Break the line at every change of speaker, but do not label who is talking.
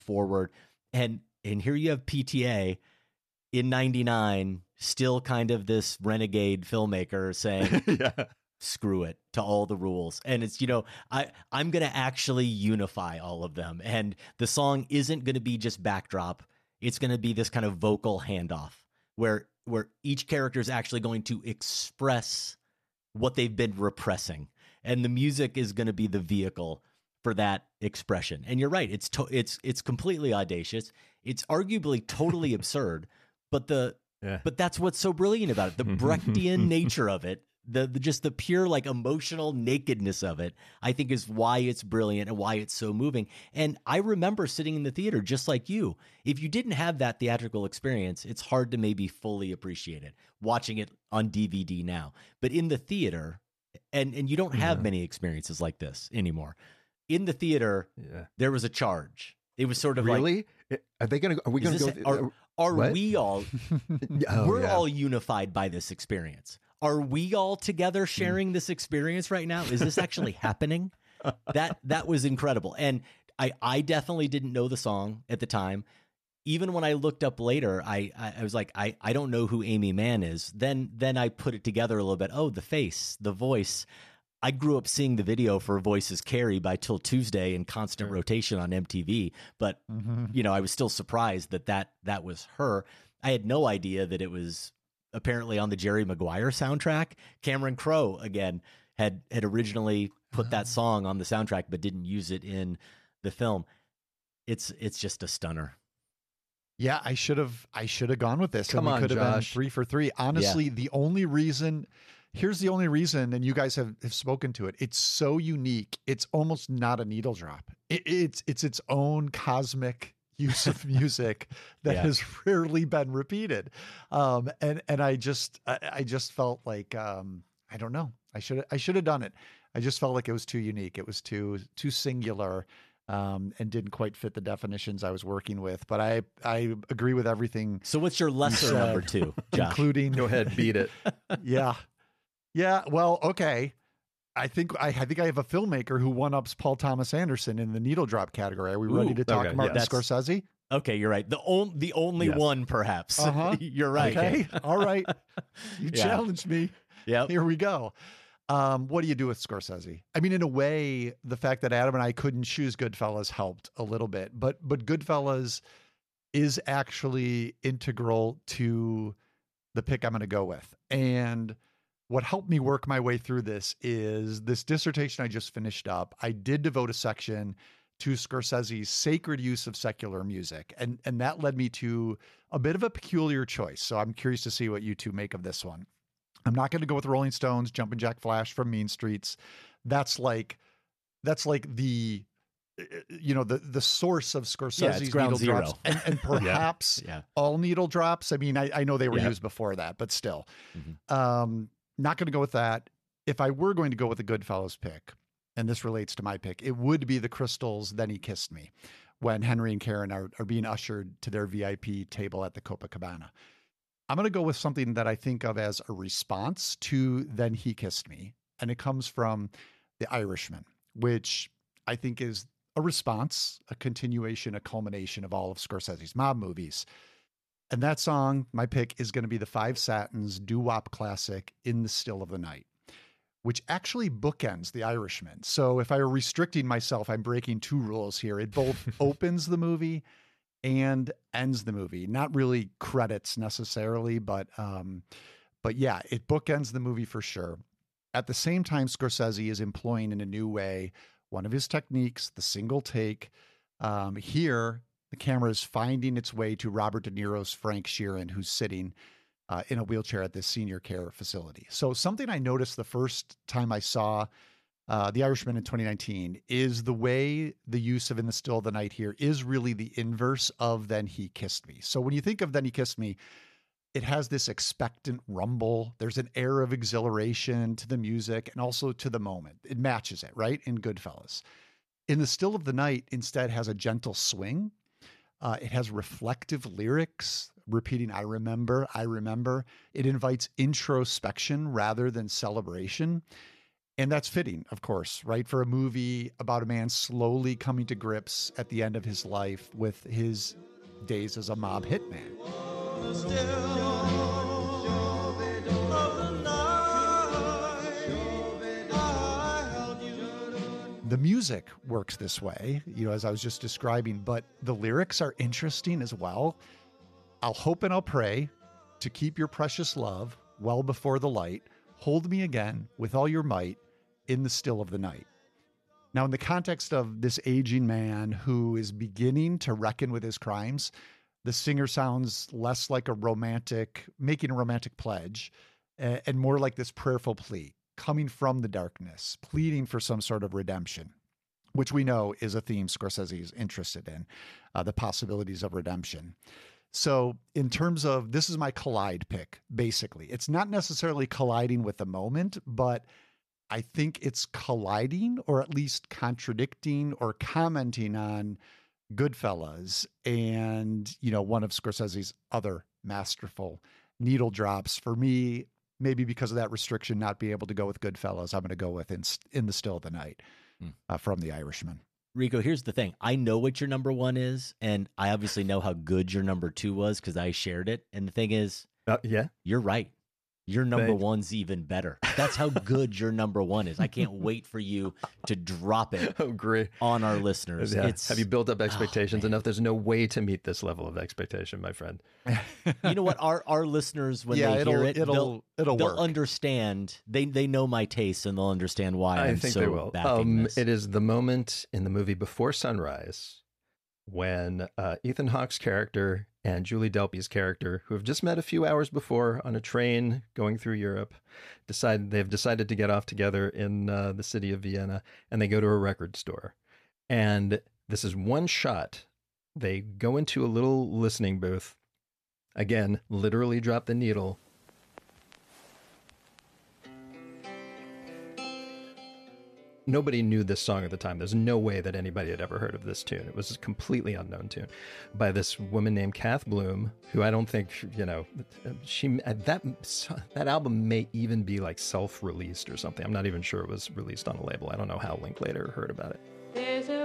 forward. And here you have PTA in 99, still kind of this renegade filmmaker saying,
Yeah.
screw it to all the rules. And it's, I'm going to actually unify all of them. And the song isn't going to be just backdrop. It's going to be this kind of vocal handoff where each character is actually going to express what they've been repressing. And the music is going to be the vehicle for that expression. And you're right. It's completely audacious. It's arguably totally absurd, but that's what's so brilliant about it. The Brechtian nature of it, just the pure like emotional nakedness of it, I think is why it's brilliant and why it's so moving. And I remember sitting in the theater just like you. If you didn't have that theatrical experience, it's hard to maybe fully appreciate it watching it on DVD now. But in the theater, and you don't have many experiences like this anymore. In the theater, there was a charge. It was sort of
really?
Like,
are we going to go?
Are we all? We're all unified by this experience. Are we all together sharing this experience right now? Is this actually happening? That was incredible. And I definitely didn't know the song at the time. Even when I looked up later, I was like, I don't know who Amy Mann is. Then I put it together a little bit. Oh, the face, the voice. I grew up seeing the video for Voices Carry by Till Tuesday in constant rotation on MTV. But, I was still surprised that was her. I had no idea that it was apparently on the Jerry Maguire soundtrack. Cameron Crowe, again, had originally put that song on the soundtrack, but didn't use it in the film. It's just a stunner.
Yeah, I should have gone with this.
Come on,
could have been
Josh.
3 for 3. Honestly, here's the only reason, and you guys have spoken to it. It's so unique. It's almost not a needle drop. It's its own cosmic use of music that has rarely been repeated. And I just felt like, I don't know. I should have done it. I just felt like it was too unique. It was too singular. And didn't quite fit the definitions I was working with, but I agree with everything.
So what's your lesser number 2, Josh?
Including,
Go ahead, beat it.
Yeah. Well, okay. I think I have a filmmaker who one-ups Paul Thomas Anderson in the needle drop category. Are we ready to talk Martin Scorsese?
Okay, you're right. The only one, perhaps. You're right.
Okay, all right. You challenged me.
Yep.
Here we go. What do you do with Scorsese? I mean, in a way, the fact that Adam and I couldn't choose Goodfellas helped a little bit, but Goodfellas is actually integral to the pick I'm going to go with. And what helped me work my way through this is this dissertation I just finished up. I did devote a section to Scorsese's sacred use of secular music. And that led me to a bit of a peculiar choice. So I'm curious to see what you two make of this one. I'm not going to go with Rolling Stones, Jumpin' Jack Flash from Mean Streets. That's like the source of Scorsese's needle drops, and perhaps all needle drops. I mean, I know they were used before that, but still, not going to go with that. If I were going to go with a Goodfellas pick, and this relates to my pick, it would be the Crystals' Then He Kissed Me, when Henry and Karen are being ushered to their VIP table at the Copacabana. I'm going to go with something that I think of as a response to Then He Kissed Me. And it comes from The Irishman, which I think is a response, a continuation, a culmination of all of Scorsese's mob movies. And that song, my pick, is going to be the Five Satins doo-wop classic In the Still of the Night, which actually bookends The Irishman. So if I were restricting myself, I'm breaking 2 rules here. It both opens the movie and ends the movie. Not really credits necessarily, but yeah, it bookends the movie for sure. At the same time, Scorsese is employing in a new way one of his techniques, the single take. Here, the camera is finding its way to Robert De Niro's Frank Sheeran, who's sitting in a wheelchair at this senior care facility. So something I noticed the first time I saw The Irishman in 2019 is the way the use of In the Still of the Night here is really the inverse of Then He Kissed Me. So when you think of Then He Kissed Me, it has this expectant rumble. There's an air of exhilaration to the music and also to the moment. It matches it, right? In Goodfellas. In the Still of the Night, instead has a gentle swing. It has reflective lyrics, repeating, I remember, I remember. It invites introspection rather than celebration. And that's fitting, of course, right? For a movie about a man slowly coming to grips at the end of his life with his days as a mob hitman. The music works this way, as I was just describing, but the lyrics are interesting as well. I'll hope and I'll pray to keep your precious love well before the light. Hold me again with all your might in the still of the night. Now, in the context of this aging man who is beginning to reckon with his crimes, the singer sounds less like making a romantic pledge, and more like this prayerful plea coming from the darkness, pleading for some sort of redemption, which we know is a theme Scorsese is interested in, the possibilities of redemption. So in terms of, this is my collide pick, basically. It's not necessarily colliding with the moment, but I think it's colliding or at least contradicting or commenting on Goodfellas and, one of Scorsese's other masterful needle drops. For me, maybe because of that restriction, not being able to go with Goodfellas, I'm going to go with In the Still of the Night from The Irishman.
Rico, here's the thing. I know what your number one is, and I obviously know how good your number two was because I shared it. And the thing is, you're right. Your number one's even better. That's how good your number one is. I can't wait for you to drop it on our listeners.
Yeah. Have you built up expectations enough? There's no way to meet this level of expectation, my friend.
You know what? Our listeners, when they hear it, they'll understand. They know my taste, and they'll understand why I'm so backing this.
It is the moment in the movie Before Sunrise when Ethan Hawke's character and Julie Delpy's character, who have just met a few hours before on a train going through Europe, they've decided to get off together in the city of Vienna, and they go to a record store. And this is one shot. They go into a little listening booth. Again, literally drop the needle. Nobody knew this song at the time. There's no way that anybody had ever heard of this tune. It was a completely unknown tune by this woman named Kath Bloom, who I don't think, that album may even be like self-released or something. I'm not even sure it was released on a label. I don't know how Linklater heard about it.